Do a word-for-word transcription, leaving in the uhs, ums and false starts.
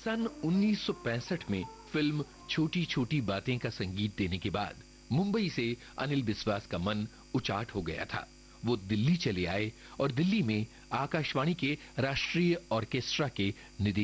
सन उन्नीस सौ पैंसठ में फिल्म छोटी छोटी बातें का संगीत देने के बाद मुंबई से अनिल बिस्वास का मन उचाट हो गया था। वो दिल्ली चले आए और दिल्ली में आकाशवाणी के राष्ट्रीय ऑर्केस्ट्रा के निदेशक